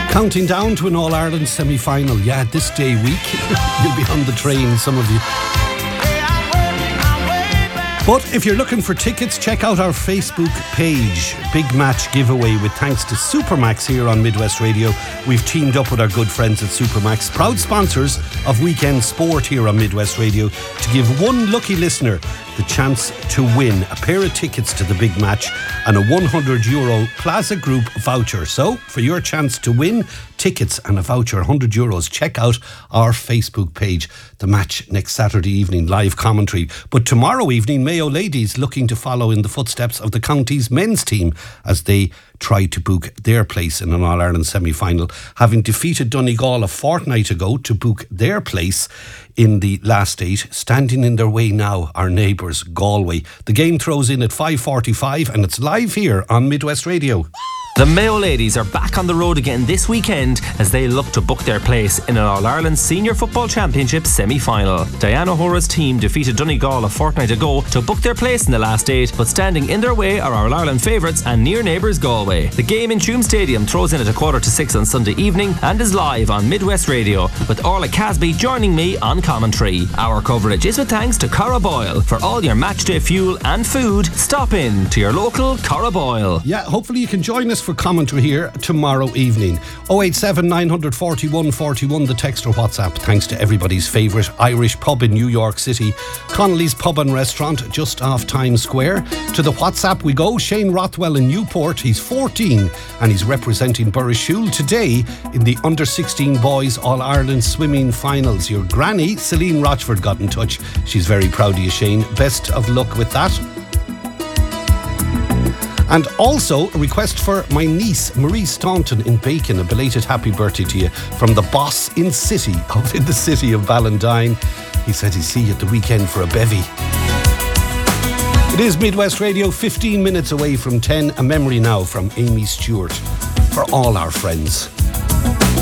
Counting down to an All-Ireland semi-final. Yeah, this day week. You'll be on the train, some of you. But if you're looking for tickets, check out our Facebook page. Big match giveaway with thanks to Supermax here on Midwest Radio. We've teamed up with our good friends at Supermax, proud sponsors of Weekend Sport here on Midwest Radio, to give one lucky listener the chance to win a pair of tickets to the big match and a €100 Plaza Group voucher. So, for your chance to win tickets and a voucher, €100, check out our Facebook page. The match next Saturday evening, live commentary. But tomorrow evening, Mayo Ladies looking to follow in the footsteps of the county's men's team as they try to book their place in an All-Ireland semi-final, having defeated Donegal a fortnight ago to book their place in the last eight. Standing in their way now, our neighbours, Galway. The game throws in at 5:45 and it's live here on Midwest Radio. The Mayo Ladies are back on the road again this weekend as they look to book their place in an All-Ireland Senior Football Championship semi-final. Diana Hora's team defeated Donegal a fortnight ago to book their place in the last eight, but standing in their way are our All-Ireland favourites and near neighbours Galway. The game in Tuam Stadium throws in at 5:45 on Sunday evening and is live on Midwest Radio, with Orla Casby joining me on commentary. Our coverage is with thanks to Cara Boyle. For all your matchday fuel and food, stop in to your local Cara Boyle. Yeah, hopefully you can join us for commentary here tomorrow evening. 087 941 41, the text or WhatsApp, thanks to everybody's favourite Irish pub in New York City, Connolly's Pub and Restaurant, just off Times Square. To the WhatsApp we go. Shane Rothwell in Newport, he's 14 and he's representing Burrishoole today in the Under-16 Boys All-Ireland Swimming Finals. Your granny, Celine Rochford, got in touch. She's very proud of you, Shane. Best of luck with that. And also a request for my niece Marie Staunton in Bacon. A belated happy birthday to you from the boss in the city of Ballandine. He said he'd see you at the weekend for a bevy. It is Midwest Radio, 15 minutes away from 10. A memory now from Amy Stewart for all our friends.